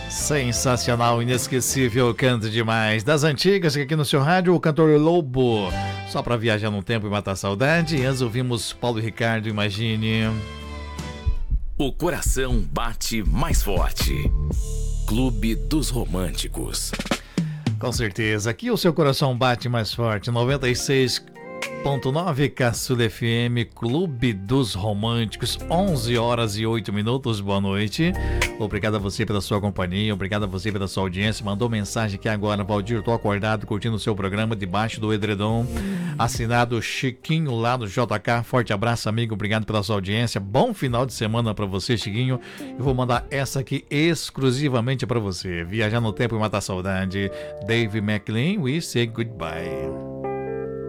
Sensacional, inesquecível, canto demais. Das antigas, aqui no seu rádio, o cantor Lobo. Só pra viajar no tempo e matar a saudade. E antes ouvimos Paulo Ricardo, Imagine. O coração bate mais forte. Clube dos Românticos. Com certeza, aqui o seu coração bate mais forte. 96.9 Caçula FM, Clube dos Românticos, 11 horas e 8 minutos, boa noite. Obrigado a você pela sua companhia, obrigado a você pela sua audiência. Mandou mensagem aqui agora, Valdir, tô acordado, curtindo o seu programa debaixo do edredom. Assinado Chiquinho lá do JK, forte abraço, amigo, obrigado pela sua audiência. Bom final de semana pra você, Chiquinho. Eu vou mandar essa aqui exclusivamente pra você. Viajar no tempo e matar a saudade. Dave McLean, we say goodbye.